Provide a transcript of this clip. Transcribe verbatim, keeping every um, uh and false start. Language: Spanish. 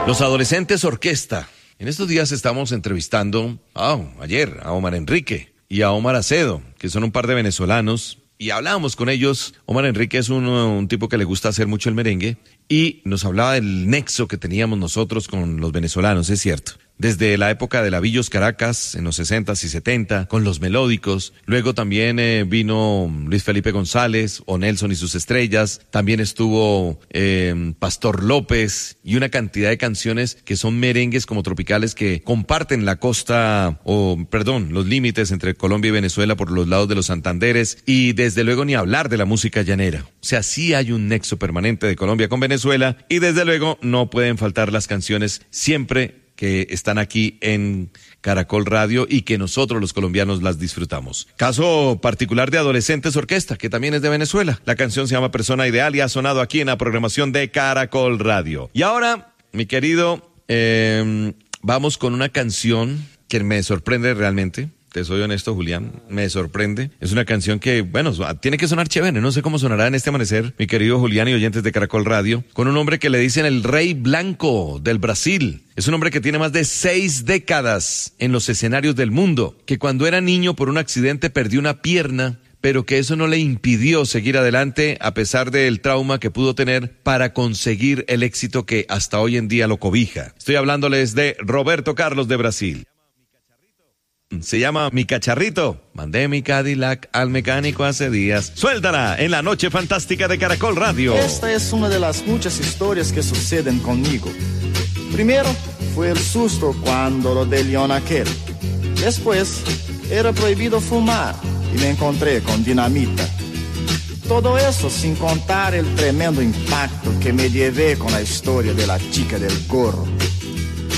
Los Adolescentes Orquesta. En estos días estamos entrevistando, oh, ayer, a Omar Enrique y a Omar Acedo, que son un par de venezolanos, y hablábamos con ellos. Omar Enrique es un, un tipo que le gusta hacer mucho el merengue, y nos hablaba del nexo que teníamos nosotros con los venezolanos, es cierto. Desde la época de la Villos Caracas, en los sesentas y setenta, con los melódicos. Luego también eh, vino Luis Felipe González, o Nelson y sus estrellas. También estuvo eh, Pastor López, y una cantidad de canciones que son merengues como tropicales que comparten la costa, o perdón, los límites entre Colombia y Venezuela por los lados de los Santanderes. Y desde luego ni hablar de la música llanera. O sea, sí hay un nexo permanente de Colombia con Venezuela, y desde luego no pueden faltar las canciones siempre que están aquí en Caracol Radio y que nosotros los colombianos las disfrutamos. Caso particular de Adolescentes Orquesta, que también es de Venezuela. La canción se llama Persona Ideal y ha sonado aquí en la programación de Caracol Radio. Y ahora, mi querido, eh, vamos con una canción que me sorprende realmente. Te soy honesto, Julián, me sorprende. Es una canción que, bueno, tiene que sonar chévere. No sé cómo sonará en este amanecer, mi querido Julián y oyentes de Caracol Radio, con un hombre que le dicen el Rey Blanco del Brasil. Es un hombre que tiene más de seis décadas en los escenarios del mundo, que cuando era niño por un accidente perdió una pierna, pero que eso no le impidió seguir adelante a pesar del trauma que pudo tener para conseguir el éxito que hasta hoy en día lo cobija. Estoy hablándoles de Roberto Carlos de Brasil. Se llama Mi Cacharrito. Mandé mi Cadillac al mecánico hace días. Suéltala en la noche fantástica de Caracol Radio. Esta es una de las muchas historias que suceden conmigo. Primero fue el susto cuando lo de León aquel. Después era prohibido fumar y me encontré con dinamita. Todo eso sin contar el tremendo impacto que me llevé con la historia de la chica del gorro.